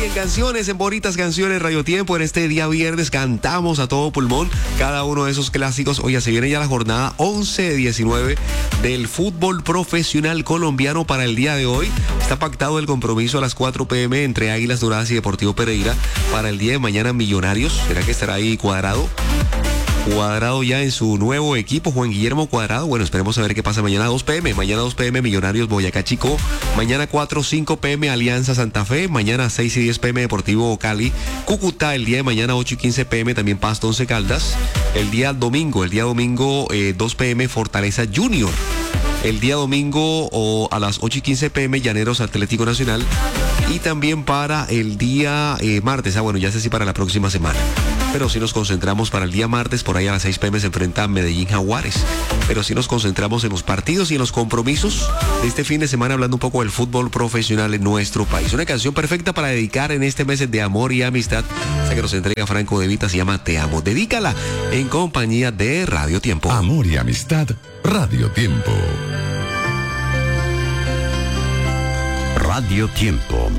en Canciones, en Bonitas Canciones, Radio Tiempo, en este día viernes cantamos a todo pulmón cada uno de esos clásicos. Oye, se viene ya la jornada 11 de 19 del fútbol profesional colombiano para el día de hoy. Está pactado el compromiso a las 4 p.m. entre Águilas Doradas y Deportivo Pereira. Para el día de mañana, Millonarios. ¿Será que estará ahí Cuadrado? Cuadrado ya en su nuevo equipo, Juan Guillermo Cuadrado. Bueno, esperemos a ver qué pasa mañana a 2 p.m. Mañana 2 p.m. Millonarios Boyacá Chico. Mañana 4, 5 p.m. Alianza Santa Fe. Mañana 6 y 10 p.m. Deportivo Cali. Cúcuta el día de mañana 8 y 15 p.m. también Pasto Once Caldas. El día domingo 2 p.m. Fortaleza Junior. El día domingo a las 8 y 15 p.m. Llaneros Atlético Nacional. Y también para el día martes, bueno, ya sé si para la próxima semana. Pero si nos concentramos para el día martes, por ahí a las 6 p.m. se enfrenta Medellín Jaguares. Pero si nos concentramos en los partidos y en los compromisos de este fin de semana, hablando un poco del fútbol profesional en nuestro país. Una canción perfecta para dedicar en este mes de amor y amistad. Esa que nos entrega Franco De Vita se llama Te Amo. Dedícala en compañía de Radio Tiempo. Amor y amistad, Radio Tiempo. Radio Tiempo.